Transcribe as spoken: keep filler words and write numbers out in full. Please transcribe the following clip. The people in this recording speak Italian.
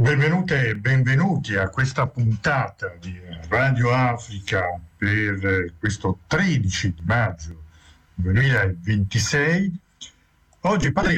Benvenute e benvenuti a questa puntata di Radio Africa per questo tredici di maggio duemilaventisei. Oggi parleremo